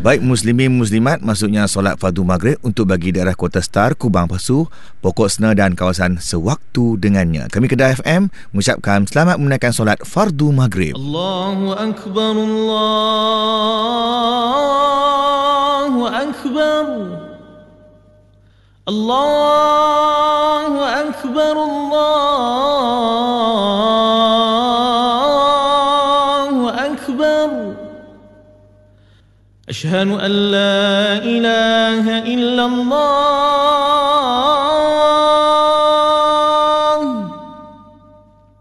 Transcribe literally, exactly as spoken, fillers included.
Baik muslimin muslimat, maksudnya solat fardu maghrib untuk bagi daerah Kota Star, Kubang Pasu, Pokok Sena dan kawasan sewaktu dengannya. Kami Kedah F M mengucapkan selamat menunaikan solat fardu maghrib. Allahu Akbar, Allahu Akbar, Allahu Akbar, Allahu Akbar. Ashhadu an la ilaha illallah